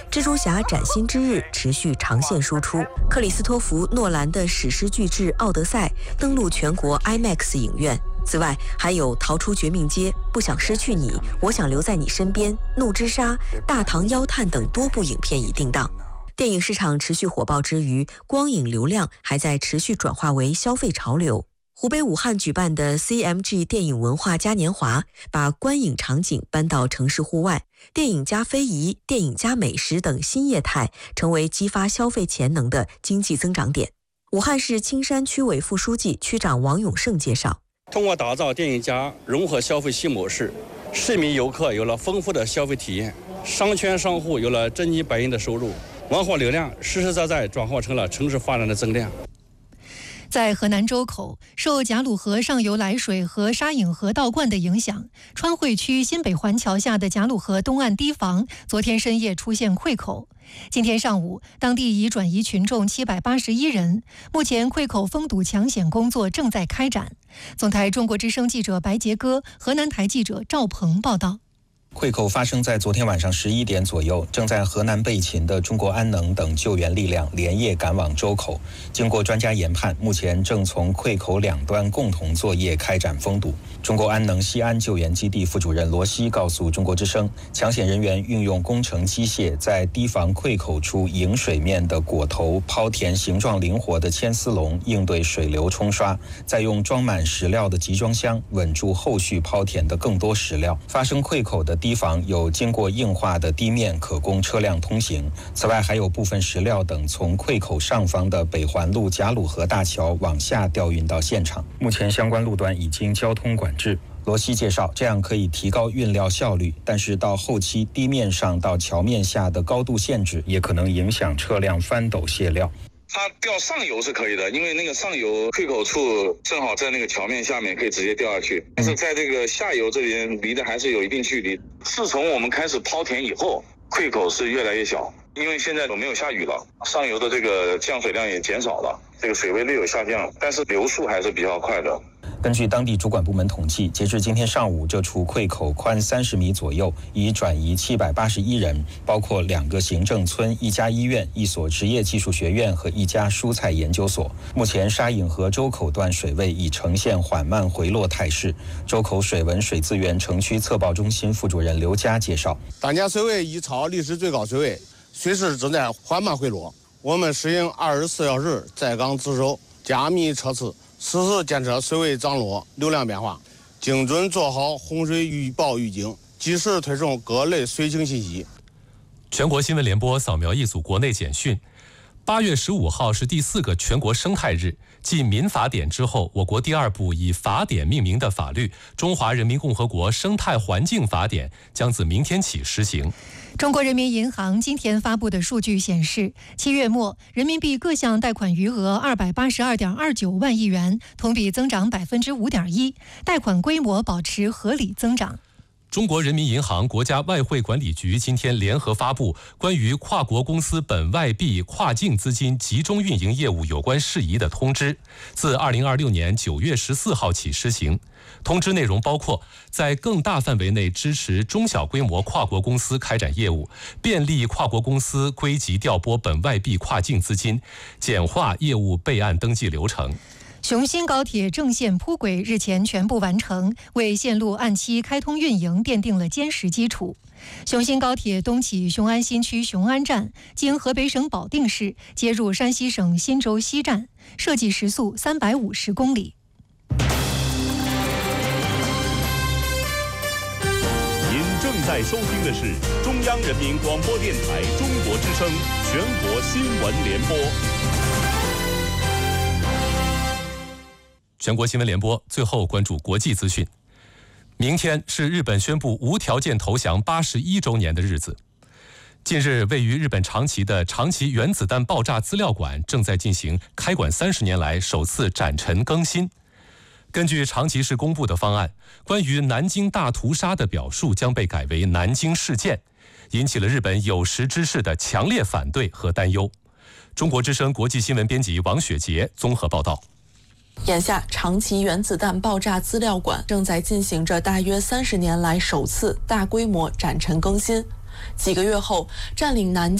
蜘蛛侠崭新之日持续长线输出，克里斯托弗·诺兰的史诗巨制《奥德赛》登陆全国 IMAX 影院。此外，还有《逃出绝命街》、《不想失去你》、《我想留在你身边》、《怒之沙》、《大唐妖探》等多部影片已定档。电影市场持续火爆之余，光影流量还在持续转化为消费潮流。湖北武汉举办的 CMG 电影文化嘉年华，把观影场景搬到城市户外，电影加非遗、电影加美食等新业态，成为激发消费潜能的经济增长点。武汉市青山区委副书记、区长王永胜介绍， 通过打造电影加融合消费新模式，市民游客有了丰富的消费体验，商圈商户有了真金白银的收入，文化流量实实在在转化成了城市发展的增量。 在河南周口，受贾鲁河上游来水和沙隐河倒灌的影响，川汇区新北环桥下的贾鲁河东岸堤防昨天深夜出现溃口。今天上午，当地已转移群众781人，目前溃口封堵抢险工作正在开展。总台中国之声记者白杰哥、河南台记者赵鹏报道。 溃口发生在昨天晚上11点左右，正在河南备勤的中国安能等救援力量连夜赶往周口。经过专家研判，目前正从溃口两端共同作业开展封堵。中国安能西安救援基地副主任罗西告诉中国之声，抢险人员运用工程机械在堤防溃口处迎水面的果头抛填形状灵活的牵丝笼，应对水流冲刷，再用装满石料的集装箱稳住后续抛填的更多石料。发生溃口的堤防有经过硬化的地面可供车辆通行，此外还有部分石料等从溃口上方的北环路贾鲁河大桥往下调运到现场，目前相关路段已经交通管制。罗西介绍，这样可以提高运料效率，但是到后期地面上到桥面下的高度限制也可能影响车辆翻斗卸料。 它调上游是可以的，因为那个上游溃口处正好在那个桥面下面，可以直接掉下去。但是在这个下游这边离得还是有一定距离。自从我们开始抛填以后，溃口是越来越小，因为现在没有下雨了，上游的这个降水量也减少了，这个水位略有下降，但是流速还是比较快的。 根据当地主管部门统计，截至今天上午，这处溃口宽30米左右，已转移781人，包括2个行政村、1家医院、1所职业技术学院和1家蔬菜研究所。目前沙隐河周口段水位已呈现缓慢回落态势。周口水文水资源城区测报中心副主任刘佳介绍， 当前水位已超历史最高水位，水势正在缓慢回落。我们实行24小时在岗值守，加密测试，实时监测水位涨落、流量变化，精准做好洪水预报预警，及时推送各类水情信息。 全国新闻联播扫描一组国内简讯。8月15号是第4个全国生态日，继民法典之后，我国第2部以法典命名的法律《中华人民共和国生态环境法典》将自明天起施行。 中国人民银行今天发布的数据显示，7月末人民币各项贷款余额282.29万亿元，同比增长5.1%，贷款规模保持合理增长。 中国人民银行、国家外汇管理局今天联合发布关于跨国公司本外币跨境资金集中运营业务有关事宜的通知，自2026年9月14号起施行。通知内容包括在更大范围内支持中小规模跨国公司开展业务，便利跨国公司归集调拨本外币跨境资金，简化业务备案登记流程。 雄新高铁正线铺轨日前全部完成，为线路按期开通运营奠定了坚实基础。雄新高铁东起雄安新区雄安站，经河北省保定市接入山西省忻州西站，设计时速350公里。 您正在收听的是中央人民广播电台中国之声全国新闻联播。 全国新闻联播最后关注国际资讯。明天是日本宣布无条件投降81周年的日子。近日，位于日本长崎的长崎原子弹爆炸资料馆正在进行开馆30年来首次展陈更新。根据长崎市公布的方案，关于南京大屠杀的表述将被改为南京事件，引起了日本有识之士的强烈反对和担忧。中国之声国际新闻编辑王雪杰综合报道。 眼下，长崎原子弹爆炸资料馆正在进行着大约30年来首次大规模展陈更新。几个月后，占领南